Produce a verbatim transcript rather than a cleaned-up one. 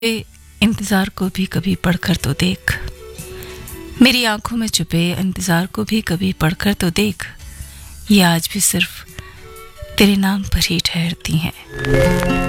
इंतज़ार को भी कभी पढ़कर तो देख, मेरी आंखों में छुपे इंतज़ार को भी कभी पढ़कर तो देख, ये आज भी सिर्फ तेरे नाम पर ही ठहरती हैं।